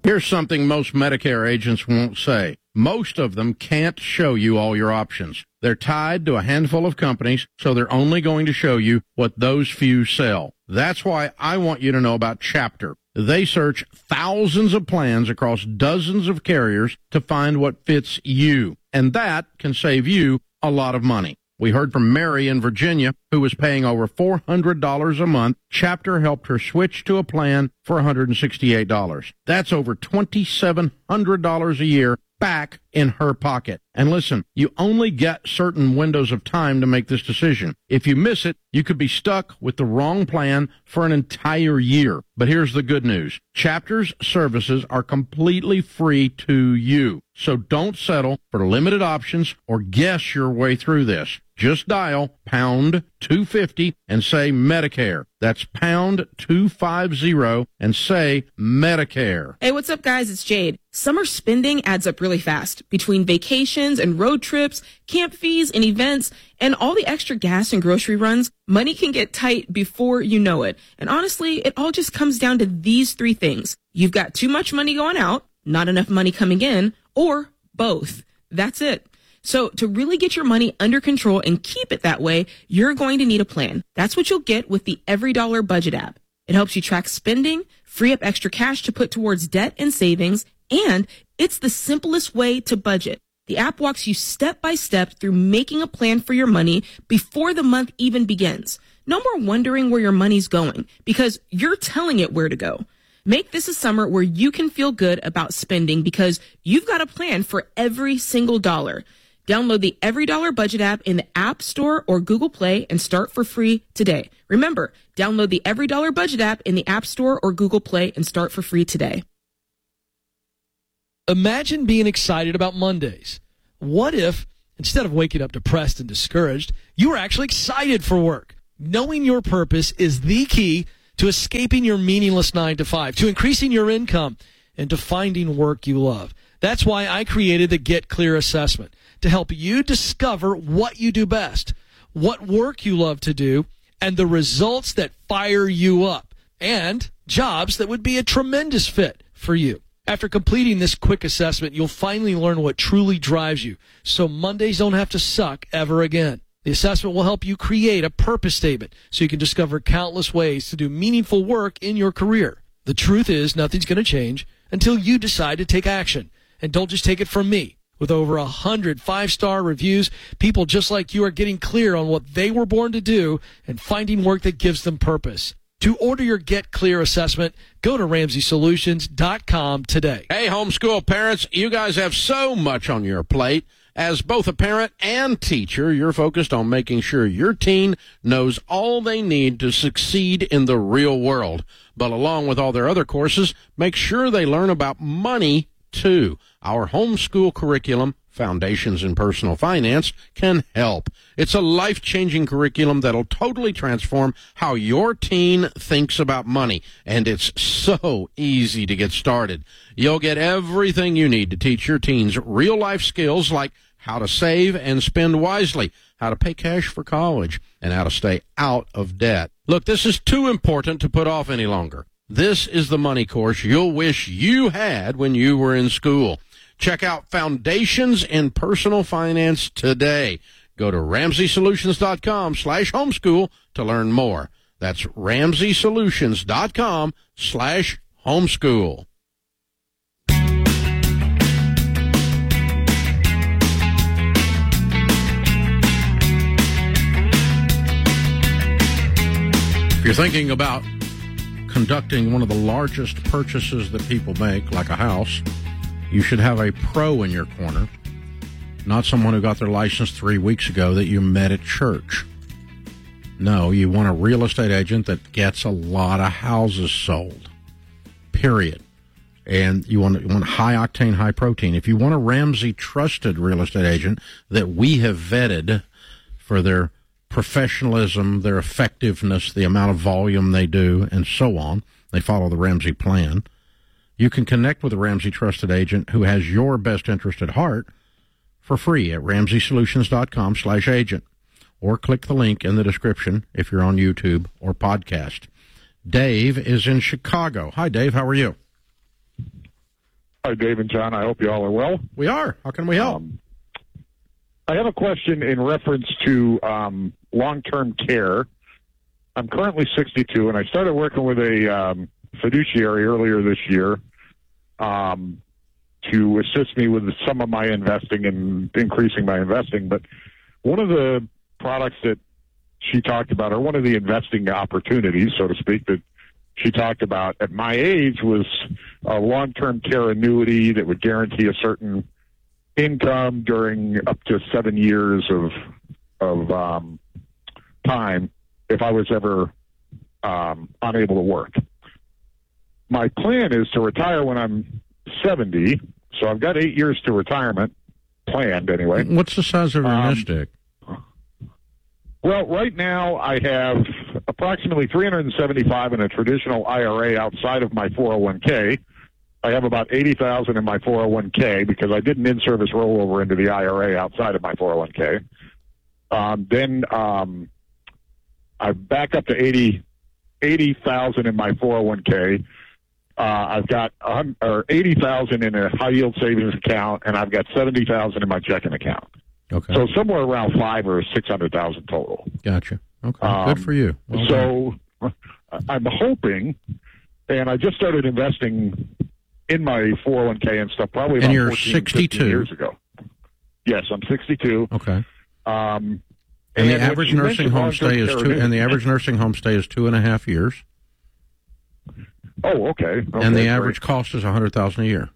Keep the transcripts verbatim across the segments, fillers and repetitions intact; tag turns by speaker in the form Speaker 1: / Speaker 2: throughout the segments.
Speaker 1: Here's something most Medicare agents won't say. Most of them can't show you all your options. They're tied to a handful of companies, so they're only going to show you what those few sell. That's why I want you to know about Chapter. They search thousands of plans across dozens of carriers to find what fits you, and that can save you a lot of money. We heard from Mary in Virginia, who was paying over four hundred dollars a month. Chapter helped her switch to a plan for one hundred sixty-eight dollars. That's over two thousand seven hundred dollars a year back in her pocket. And listen, you only get certain windows of time to make this decision. If you miss it, you could be stuck with the wrong plan for an entire year. But here's the good news. Chapter's services are completely free to you. So don't settle for limited options or guess your way through this. Just dial pound two fifty and say Medicare. That's pound two fifty and say Medicare.
Speaker 2: Hey, what's up, guys? It's Jade. Summer spending adds up really fast. Between vacations and road trips, camp fees and events, and all the extra gas and grocery runs, money can get tight before you know it. And honestly, it all just comes down to these three things. You've got too much money going out, not enough money coming in, or both. That's it. So to really get your money under control and keep it that way, you're going to need a plan. That's what you'll get with the Every Dollar Budget app. It helps you track spending, free up extra cash to put towards debt and savings, and it's the simplest way to budget. The app walks you step by step through making a plan for your money before the month even begins. No more wondering where your money's going because you're telling it where to go. Make this a summer where you can feel good about spending because you've got a plan for every single dollar. Download the Every Dollar Budget app in the App Store or Google Play and start for free today. Remember, download the Every Dollar Budget app in the App Store or Google Play and start for free today.
Speaker 3: Imagine being excited about Mondays. What if, instead of waking up depressed and discouraged, you were actually excited for work? Knowing your purpose is the key to escaping your meaningless nine to five, to increasing your income, and to finding work you love. That's why I created the Get Clear Assessment, to help you discover what you do best, what work you love to do, and the results that fire you up, and jobs that would be a tremendous fit for you. After completing this quick assessment, you'll finally learn what truly drives you, so Mondays don't have to suck ever again. The assessment will help you create a purpose statement so you can discover countless ways to do meaningful work in your career. The truth is, nothing's going to change until you decide to take action. And don't just take it from me. With over a hundred five-star reviews, people just like you are getting clear on what they were born to do and finding work that gives them purpose. To order your Get Clear assessment, go to Ramsey Solutions dot com today.
Speaker 1: Hey, homeschool parents, you guys have so much on your plate. As both a parent and teacher, you're focused on making sure your teen knows all they need to succeed in the real world. But along with all their other courses, make sure they learn about money, too. Our homeschool curriculum, Foundations in Personal Finance, can help. It's a life-changing curriculum that'll totally transform how your teen thinks about money, and it's so easy to get started. You'll get everything you need to teach your teens real-life skills like how to save and spend wisely, how to pay cash for college, and how to stay out of debt. Look, this is too important to put off any longer. This is the money course you'll wish you had when you were in school. Check out Foundations in Personal Finance today. Go to Ramsey Solutions dot com slash homeschool to learn more. That's Ramsey Solutions dot com slash homeschool. If you're thinking about conducting one of the largest purchases that people make, like a house, you should have a pro in your corner, not someone who got their license three weeks ago that you met at church. No, you want a real estate agent that gets a lot of houses sold, period. And you want, you want high-octane, high-protein. If you want a Ramsey trusted real estate agent that we have vetted for their professionalism, their effectiveness, the amount of volume they do, and so on, they follow the Ramsey plan, you can connect with a Ramsey trusted agent who has your best interest at heart for free at Ramsey Solutions dot com slash agent, or click the link in the description if you're on YouTube or podcast. Dave is in Chicago. Hi, Dave. How are you?
Speaker 4: Hi, Dave and John. I hope you all are well.
Speaker 1: We are. How can we help?
Speaker 4: Um, I have a question in reference to um, long-term care. I'm currently sixty-two, and I started working with a um, fiduciary earlier this year um, to assist me with some of my investing and increasing my investing. But one of the products that she talked about, or one of the investing opportunities, so to speak, that she talked about at my age was a long-term care annuity that would guarantee a certain income during up to seven years of of um, time if I was ever um, unable to work. My plan is to retire when I'm seventy, so I've got eight years to retirement, planned anyway.
Speaker 1: What's the size of your
Speaker 4: Um,
Speaker 1: nest egg?
Speaker 4: Well, right now I have approximately three hundred seventy-five in a traditional I R A outside of my four oh one k. I have about eighty thousand in my four oh one k because I did an in-service rollover into the I R A outside of my four oh one k. Um, then um, I back up to eighty eighty thousand in my four oh one k. Uh, I've got um, or eighty thousand in a high-yield savings account, and I've got seventy thousand in my checking account.
Speaker 1: Okay.
Speaker 4: So somewhere around five or six hundred thousand total.
Speaker 1: Gotcha. Okay.
Speaker 4: Um,
Speaker 1: Good for you. Well
Speaker 4: so I'm hoping, and I just started investing in my four oh one k and stuff probably about
Speaker 1: And you're
Speaker 4: fourteen,
Speaker 1: sixty-two.
Speaker 4: fifteen years ago. Yes, I'm sixty-two.
Speaker 1: Okay.
Speaker 4: Um,
Speaker 1: And, the
Speaker 4: when
Speaker 1: average
Speaker 4: you
Speaker 1: nursing
Speaker 4: mentioned
Speaker 1: home
Speaker 4: long-term
Speaker 1: stay is
Speaker 4: care
Speaker 1: two. And the
Speaker 4: annuity-
Speaker 1: average nursing home stay is two and a half years.
Speaker 4: Oh, okay. okay
Speaker 1: and the
Speaker 4: great.
Speaker 1: average cost is a hundred thousand a year.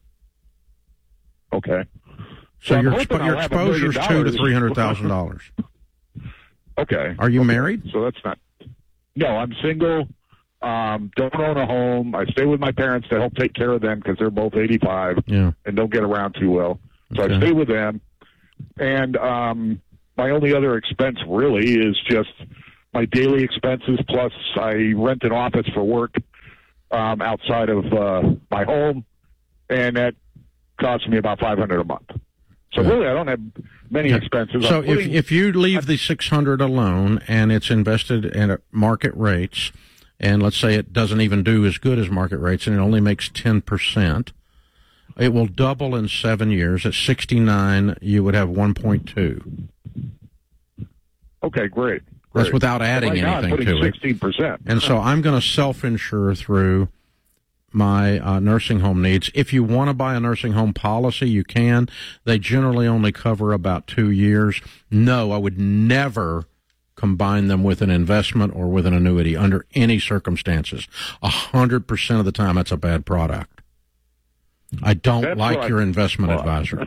Speaker 4: Okay.
Speaker 1: So,
Speaker 4: So I'm
Speaker 1: your
Speaker 4: hoping
Speaker 1: expo- your
Speaker 4: I'll have a million
Speaker 1: exposure is two to
Speaker 4: dollars.
Speaker 1: three hundred thousand dollars.
Speaker 4: Okay.
Speaker 1: Are you
Speaker 4: okay.
Speaker 1: married?
Speaker 4: So that's not. No, I'm single. Um, don't own a home. I stay with my parents to help take care of them because they're both eighty-five
Speaker 1: Yeah.
Speaker 4: and don't get around too well. So
Speaker 1: Okay.
Speaker 4: I stay with them. And um, my only other expense really is just my daily expenses. Plus, I rent an office for work um, outside of uh, my home, and that costs me about five hundred a month. So
Speaker 1: Yeah.
Speaker 4: really, I don't have many
Speaker 1: Yeah.
Speaker 4: expenses.
Speaker 1: So
Speaker 4: I'm
Speaker 1: if
Speaker 4: putting-
Speaker 1: if you leave the six hundred alone and it's invested at market rates, and let's say it doesn't even do as good as market rates and it only makes ten percent, it will double in seven years. At sixty-nine, you would have one point two.
Speaker 4: okay, great.
Speaker 1: That's
Speaker 4: great.
Speaker 1: without adding
Speaker 4: right now, I'm
Speaker 1: anything
Speaker 4: putting
Speaker 1: to it.
Speaker 4: sixteen percent.
Speaker 1: And so I'm going to self-insure through my uh, nursing home needs. If you want to buy a nursing home policy, you can. They generally only cover about two years. No, I would never combine them with an investment or with an annuity under any circumstances. A hundred percent of the time, that's a bad product. I don't
Speaker 4: That's
Speaker 1: like
Speaker 4: what
Speaker 1: your
Speaker 4: I
Speaker 1: investment
Speaker 4: thought.
Speaker 1: advisor.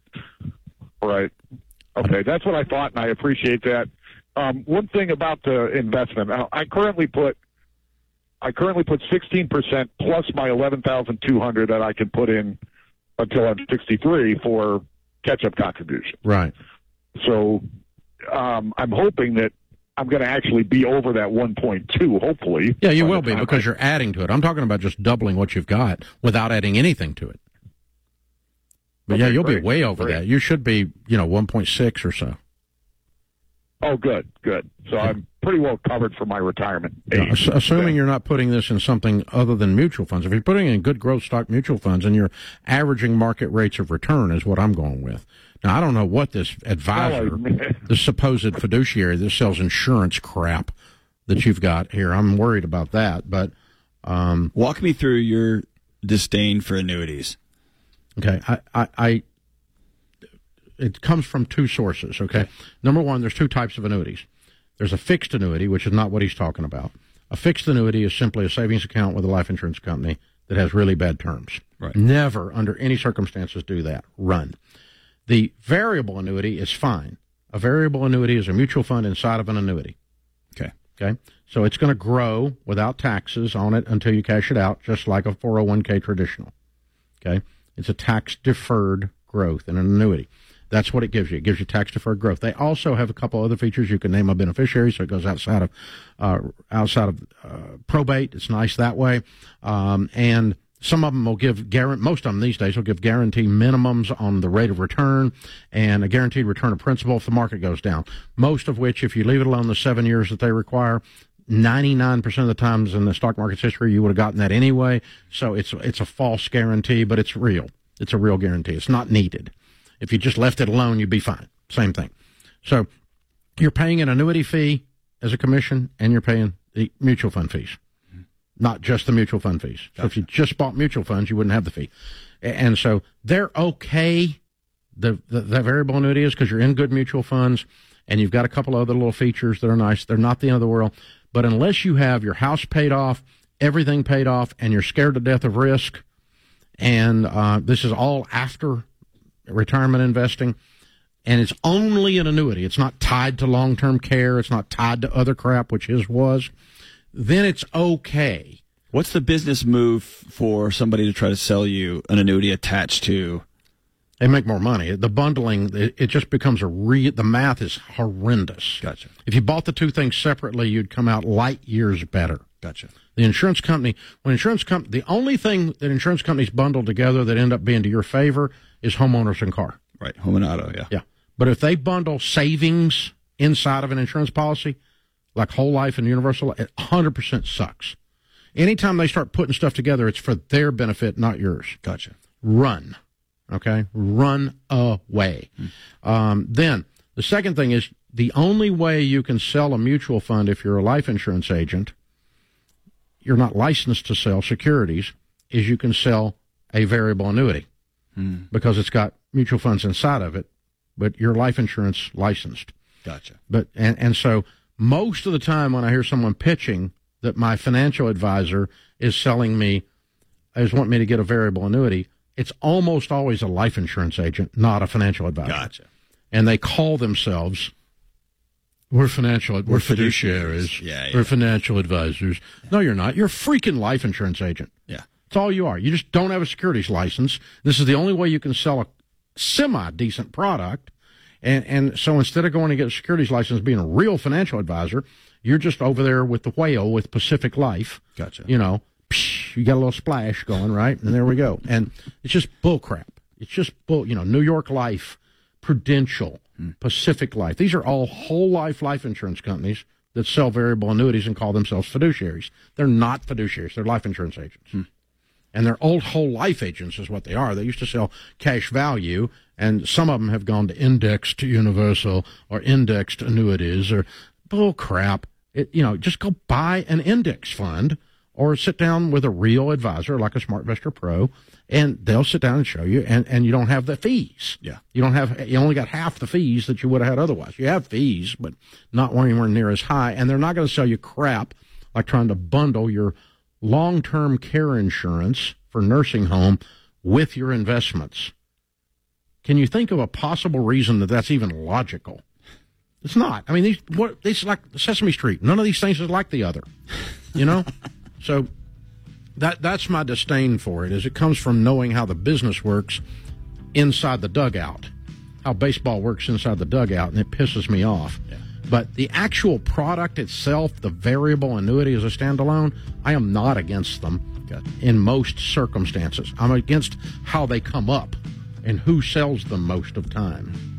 Speaker 4: Right. Okay, that's what I thought, and I appreciate that. Um, one thing about the investment, I I currently put, I currently put sixteen percent plus my eleven thousand two hundred that I can put in until I'm sixty-three for catch-up contribution.
Speaker 1: Right.
Speaker 4: So um, I'm hoping that I'm going to actually be over that one point two. Hopefully.
Speaker 1: Yeah, you
Speaker 4: by
Speaker 1: will
Speaker 4: the
Speaker 1: be
Speaker 4: time
Speaker 1: because
Speaker 4: I-
Speaker 1: you're adding to it. I'm talking about just doubling what you've got without adding anything to it. But yeah,
Speaker 4: Okay,
Speaker 1: you'll be
Speaker 4: great,
Speaker 1: way over
Speaker 4: great.
Speaker 1: that. You should be, you know, one point six or so.
Speaker 4: Oh, good, good. So I'm pretty well covered for my retirement
Speaker 1: Yeah,
Speaker 4: age.
Speaker 1: ass- assuming you're not putting this in something other than mutual funds. If you're putting it in good growth stock mutual funds and you're averaging market rates of return is what I'm going with. Now, I don't know what this advisor,
Speaker 4: Well, I-
Speaker 1: this supposed fiduciary that sells insurance crap that you've got here, I'm worried about that. But, um,
Speaker 5: Walk me through your disdain for annuities.
Speaker 1: okay, I, I, I it comes from two sources, okay? Number one, there's two types of annuities. There's a fixed annuity, which is not what he's talking about. A fixed annuity is simply a savings account with a life insurance company that has really bad terms.
Speaker 5: Right.
Speaker 1: Never, under any circumstances, do that. Run. The variable annuity is fine. A variable annuity is a mutual fund inside of an annuity.
Speaker 5: Okay.
Speaker 1: Okay? So it's going to grow without taxes on it until you cash it out, just like a four oh one k traditional. Okay? It's a tax-deferred growth in an annuity. That's what it gives you. It gives you tax-deferred growth. They also have a couple other features. You can name a beneficiary, so it goes outside of uh, outside of uh, probate. It's nice that way. Um, and some of them will give guarantee. Most of them these days will give guarantee minimums on the rate of return and a guaranteed return of principal if the market goes down. Most of which, if you leave it alone the seven years that they require, ninety-nine percent of the times in the stock market's history, you would have gotten that anyway. So it's it's a false guarantee, but it's real. It's a real guarantee. It's not needed. If you just left it alone, you'd be fine. Same thing. So you're paying an annuity fee as a commission, and you're paying the mutual fund fees, not just the mutual fund fees. Gotcha. So if you just bought mutual funds, you wouldn't have the fee. And so they're okay, the, the, the variable annuity is, because you're in good mutual funds, and you've got a couple other little features that are nice. They're not the end of the world. But unless you have your house paid off, everything paid off, and you're scared to death of risk, and uh, this is all after retirement investing, and it's only an annuity, it's not tied to long-term care, it's not tied to other crap, which his was, then it's okay.
Speaker 5: What's the business move for somebody to try to sell you an annuity attached to?
Speaker 1: They make more money. The bundling, it, it just becomes a re. The math is horrendous.
Speaker 5: Gotcha.
Speaker 1: If you bought the two things separately, you'd come out light years better.
Speaker 5: Gotcha.
Speaker 1: The insurance company, when insurance com- the only thing that insurance companies bundle together that end up being to your favor is homeowners and car.
Speaker 5: Right, home and auto, yeah.
Speaker 1: Yeah. But if they bundle savings inside of an insurance policy, like whole life and universal, it one hundred percent sucks. Anytime they start putting stuff together, it's for their benefit, not yours.
Speaker 5: Gotcha.
Speaker 1: Run. Okay? Run away. Hmm. Um, then, the second thing is, the only way you can sell a mutual fund if you're a life insurance agent, you're not licensed to sell securities, is you can sell a variable annuity hmm. because it's got mutual funds inside of it, but you're life insurance licensed.
Speaker 5: Gotcha.
Speaker 1: But and, and so most of the time when I hear someone pitching that my financial advisor is selling me, is wanting me to get a variable annuity, it's almost always a life insurance agent, not a financial advisor.
Speaker 5: Gotcha.
Speaker 1: And they call themselves, we're financial, we're,
Speaker 5: We're
Speaker 1: fiduciaries,
Speaker 5: fiduciaries. Yeah, yeah.
Speaker 1: we're financial advisors. No, you're not. You're a freaking life insurance agent.
Speaker 5: Yeah.
Speaker 1: That's all you are. You just don't have a securities license. This is the only way you can sell a semi-decent product. And and so instead of going to get a securities license, being a real financial advisor, you're just over there with the whale with Pacific Life.
Speaker 5: Gotcha.
Speaker 1: You know, psh, you got a little splash going, right? And there we go. And it's just bull crap. It's just bull, you know, New York Life, Prudential, hmm. Pacific Life. These are all whole life life insurance companies that sell variable annuities and call themselves fiduciaries. They're not fiduciaries. They're life insurance agents. Hmm. And they're old whole life agents is what they are. They used to sell cash value, and some of them have gone to indexed universal or indexed annuities or bull crap. It, you know, just go buy an index fund or sit down with a real advisor like a SmartVestor Pro, and they'll sit down and show you, and, and you don't have the fees.
Speaker 5: Yeah.
Speaker 1: You don't have, you only got half the fees that you would have had otherwise. You have fees, but not anywhere near as high, and they're not going to sell you crap like trying to bundle your long-term care insurance for nursing home with your investments. Can you think of a possible reason that that's even logical? It's not. I mean, these what it's like Sesame Street. None of these things is like the other, you know. So that that's my disdain for it. Is it comes from knowing how the business works inside the dugout, how baseball works inside the dugout, and it pisses me off. Yeah. But the actual product itself, the variable annuity as a standalone, I am not against them in most circumstances. I'm against how they come up and who sells them most of the time.